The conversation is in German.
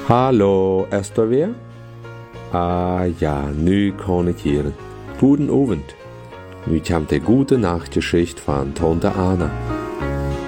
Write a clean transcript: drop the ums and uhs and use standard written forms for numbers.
Hallo, ist er weer? Ah ja, nu kan ik hier. Guten Abend. Nu komt de gute Nachtgeschichte von Tante Anna.